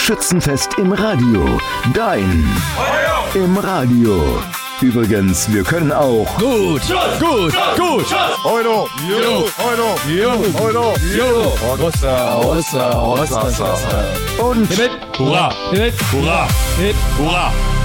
Schützenfest im Radio. Dein im Radio. Übrigens, wir können auch Gut. Euro. und Hurra. Hurra.